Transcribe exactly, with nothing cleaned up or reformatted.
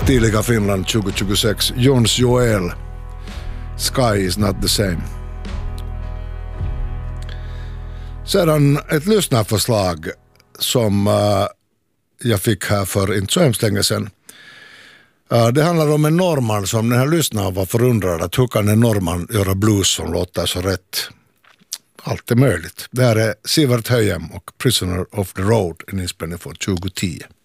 Tidiga Finland tjugohundratjugosex. Jons Joel. Sky is not the same. Sedan ett lyssnarförslag som uh, jag fick här för inte så hemskt länge sedan. Uh, det handlar om en norrman som den här lyssnaren var förundrad att hur kan en norrman göra blues som låter så rätt. Allt är möjligt. Det här är Sivert Höjem och Prisoner of the Road, en inspelning från tjugohundratio.